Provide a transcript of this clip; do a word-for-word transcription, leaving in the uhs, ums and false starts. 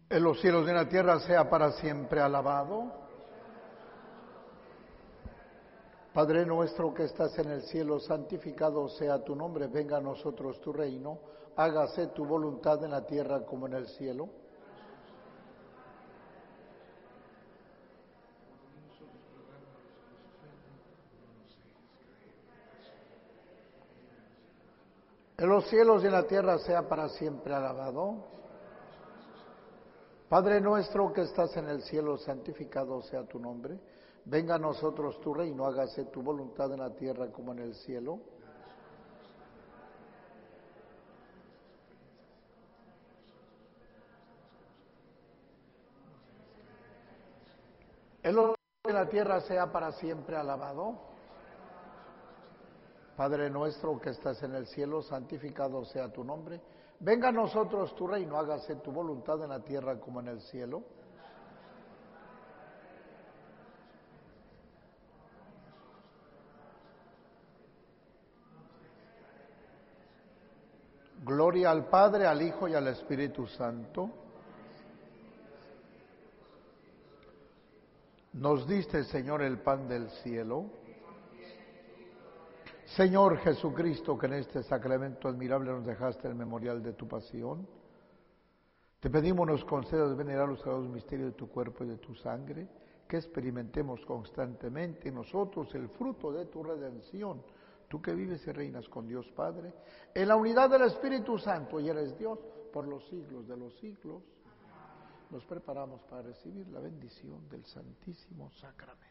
En los cielos y en la tierra sea para siempre alabado. Padre nuestro que estás en el cielo, santificado sea tu nombre, venga a nosotros tu reino, hágase tu voluntad en la tierra como en el cielo. En los cielos y en la tierra sea para siempre alabado. Padre nuestro que estás en el cielo, santificado sea tu nombre. Venga a nosotros tu reino, hágase tu voluntad en la tierra como en el cielo. En los cielos y en la tierra sea para siempre alabado. Padre nuestro que estás en el cielo, santificado sea tu nombre. Venga a nosotros tu reino, hágase tu voluntad en la tierra como en el cielo. Gloria al Padre, al Hijo y al Espíritu Santo. Nos diste, Señor, el pan del cielo. Señor Jesucristo, que en este sacramento admirable nos dejaste el memorial de tu pasión, te pedimos nos concedas venerar los sagrados misterios de tu cuerpo y de tu sangre, que experimentemos constantemente en nosotros el fruto de tu redención, tú que vives y reinas con Dios Padre, en la unidad del Espíritu Santo y eres Dios por los siglos de los siglos. Nos preparamos para recibir la bendición del Santísimo Sacramento.